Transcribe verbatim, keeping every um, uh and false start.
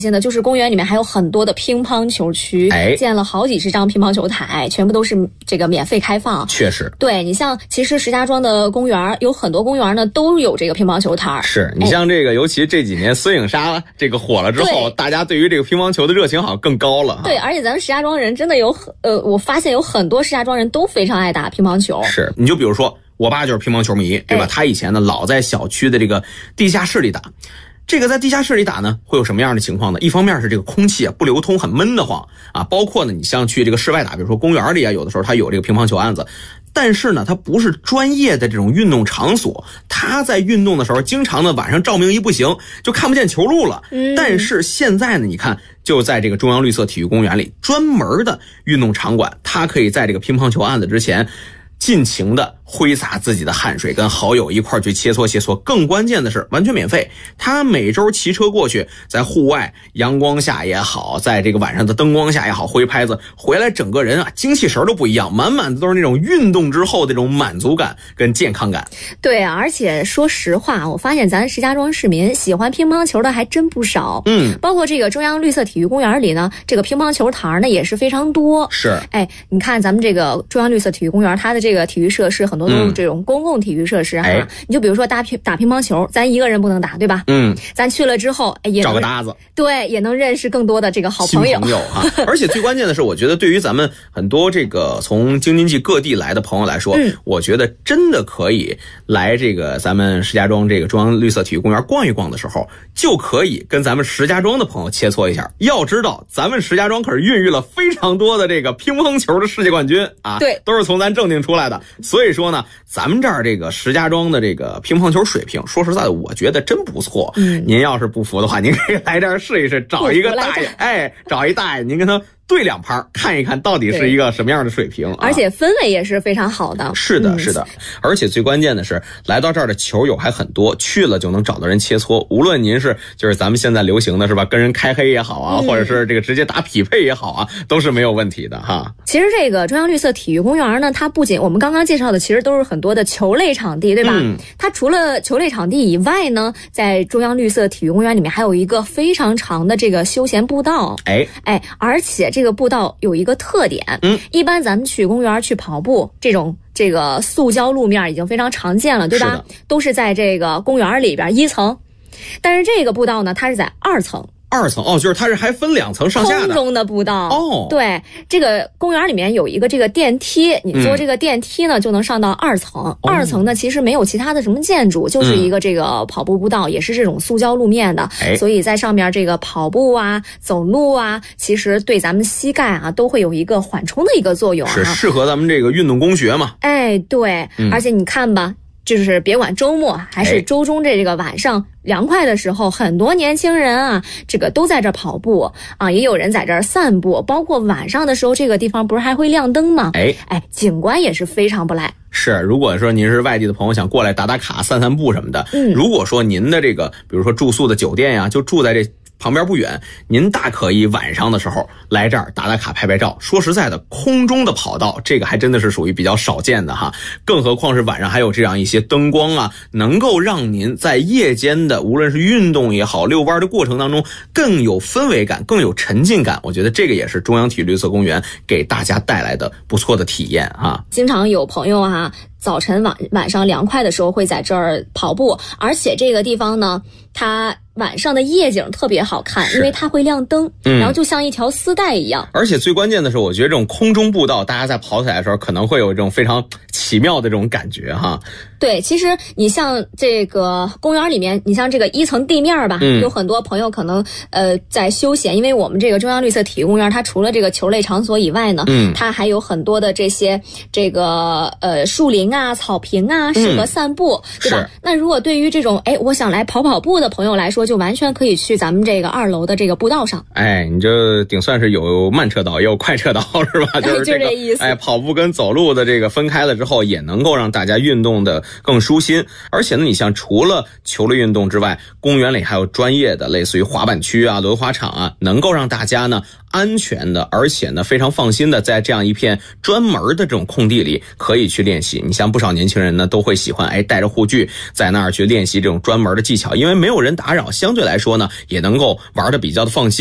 现在就是公园里面还有很多的乒乓球区，哎，建了好几十张乒乓球台，全部都是这个免费开放。 确实， 对你像其实石家庄的公园有很多公园呢都有这个乒乓球台。 是你像这个，哎、尤其这几年孙颖莎这个火了之后，大家对于这个乒乓球的热情好像更高了。 对，而且咱们石家庄人真的有很呃，我发现有很多石家庄人都非常爱打乒乓球。 是，你就比如说我爸就是乒乓球迷，对吧？哎、他以前呢老在小区的这个地下室里打。这个在地下室里打呢，会有什么样的情况呢？一方面是这个空气啊不流通，很闷得慌啊，包括呢你像去这个室外打，比如说公园里啊，有的时候它有这个乒乓球案子，但是呢它不是专业的这种运动场所，它在运动的时候经常呢晚上照明一不行就看不见球路了。嗯、但是现在呢，你看就在这个中央绿色体育公园里专门的运动场馆，它可以在这个乒乓球案子之前尽情的挥洒自己的汗水，跟好友一块去切磋切磋。更关键的是完全免费，他每周骑车过去，在户外阳光下也好，在这个晚上的灯光下也好，挥拍子回来，整个人啊精气神都不一样，满满的都是那种运动之后的这种满足感跟健康感。 对啊，而且说实话，我发现咱石家庄市民喜欢乒乓球的还真不少。嗯，包括这个中央绿色体育公园里呢，这个乒乓球台呢也是非常多。 是， 哎，你看咱们这个中央绿色体育公园，它的这个体育设施很多都是这种公共体育设施哈、嗯哎。你就比如说打乒打乒乓球，咱一个人不能打，对吧？嗯，咱去了之后，哎，也找个搭子， 对，也能认识更多的这个好朋友。 新朋友啊！而且最关键的是，我觉得对于咱们很多这个从京津冀各地来的朋友来说，嗯，我觉得真的可以来这个咱们石家庄这个中央绿色体育公园逛一逛的时候，就可以跟咱们石家庄的朋友切磋一下。要知道，咱们石家庄可是孕育了非常多的这个乒乓球的世界冠军啊，对，都是从咱正定出来的。所以说呢，咱们这儿这个石家庄的这个乒乓球水平，说实在的，我觉得真不错。嗯，您要是不服的话，您可以来这儿试一试，找一个大爷，哎，找一大爷，您跟他对两盘看一看到底是一个什么样的水平、啊、 而且氛围也是非常好的。 是的是的、嗯、而且最关键的是来到这儿的球友还很多，去了就能找到人切磋，无论您是就是咱们现在流行的是吧，跟人开黑也好啊、嗯、或者是这个直接打匹配也好啊，都是没有问题的哈。 其实这个中央绿色体育公园呢，它不仅我们刚刚介绍的其实都是很多的球类场地，对吧、嗯、它除了球类场地以外呢，在中央绿色体育公园里面还有一个非常长的这个休闲步道。哎哎，而且这个步道有一个特点，嗯，一般咱们去公园去跑步，这种这个塑胶路面已经非常常见了，对吧？是都是在这个公园里边一层，但是这个步道呢，它是在二层。 二层哦，就是它是还分两层上下的空中的步道哦。 对，这个公园里面有一个这个电梯，你坐这个电梯呢、嗯、就能上到二层、哦。二层呢其实没有其他的什么建筑，就是一个这个跑步步道，嗯、也是这种塑胶路面的、哎，所以在上面这个跑步啊、走路啊，其实对咱们膝盖啊都会有一个缓冲的一个作用啊， 是适合咱们这个运动工学嘛。 哎，对，嗯、而且你看吧。就是别管周末还是周中这个晚上凉快的时候，很多年轻人啊，这个都在这跑步啊，也有人在这儿散步，包括晚上的时候，这个地方不是还会亮灯吗？哎哎，景观也是非常不赖。 是，如果说您是外地的朋友想过来打打卡、散散步什么的，嗯，如果说您的这个，比如说住宿的酒店呀、啊，就住在这旁边不远，您大可以晚上的时候来这儿打打卡、拍拍照。说实在的，空中的跑道这个还真的是属于比较少见的哈，更何况是晚上还有这样一些灯光啊，能够让您在夜间的无论是运动也好、遛弯的过程当中更有氛围感、更有沉浸感。我觉得这个也是中央体育绿色公园给大家带来的不错的体验啊。 经常有朋友啊，早晨晚晚上凉快的时候会在这儿跑步，而且这个地方呢，它晚上的夜景特别好看，因为它会亮灯、嗯、然后就像一条丝带一样。 而且最关键的是，我觉得这种空中步道大家在跑起来的时候可能会有这种非常奇妙的这种感觉哈。 对，其实你像这个公园里面，你像这个一层地面吧、嗯、有很多朋友可能呃在休闲，因为我们这个中央绿色体育公园它除了这个球类场所以外呢，嗯，它还有很多的这些这个呃树林啊、草坪啊，适合散步、嗯、对吧？那如果对于这种哎我想来跑跑步的朋友来说，就完全可以去咱们这个二楼的这个步道上。 哎，你就顶算是有慢车道也有快车道是吧？就是这个、 就这意思。 哎，跑步跟走路的这个分开了之后，也能够让大家运动的更舒心。而且呢，你像除了球类运动之外，公园里还有专业的类似于滑板区啊、轮滑场啊，能够让大家呢安全的，而且呢非常放心的在这样一片专门的这种空地里可以去练习。你像不少年轻人呢都会喜欢哎带着护具在那儿去练习这种专门的技巧，因为没有有人打扰，相对来说呢也能够玩得比较的放心。